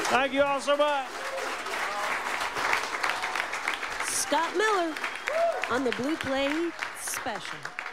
Thank you all so much. Scott Miller on the Blue Plate Special.